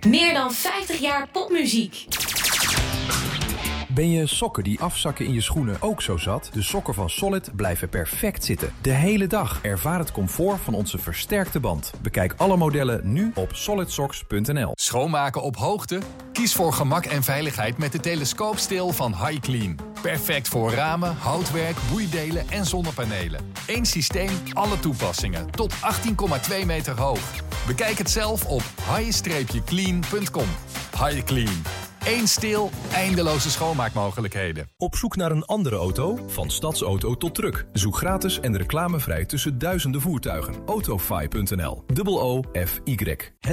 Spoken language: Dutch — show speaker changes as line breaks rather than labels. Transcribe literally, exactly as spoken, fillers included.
Meer dan vijftig jaar popmuziek.
Ben je sokken die afzakken in je schoenen ook zo zat? De sokken van Solid blijven perfect zitten. De hele dag. Ervaar het comfort van onze versterkte band. Bekijk alle modellen nu op solid socks punt n l.
Schoonmaken op hoogte? Kies voor gemak en veiligheid met de telescoopsteel van HiClean. Perfect voor ramen, houtwerk, boeidelen en zonnepanelen. Eén systeem, alle toepassingen. Tot achttien komma twee meter hoog. Bekijk het zelf op hi clean punt com. HiClean. Eén steel, eindeloze schoonmaakmogelijkheden.
Op zoek naar een andere auto? Van stadsauto tot truck. Zoek gratis en reclamevrij tussen duizenden voertuigen. Autofy punt n l. O O F Y.